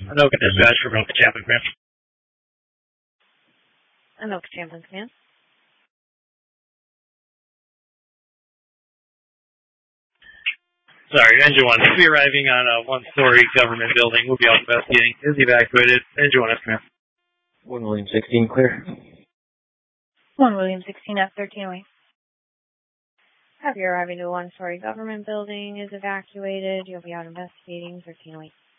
Anoka dispatch for Anoka Champlin, command. Anoka Champlin, command. Sorry, Engine 1. He'll be arriving on a one-story government building. We'll be out investigating. Is evacuated. Engine 1 is command. 1 William 16, clear. 1 William 16 at 1308. Have you arriving to a one-story government building is evacuated. You'll be out investigating 1308.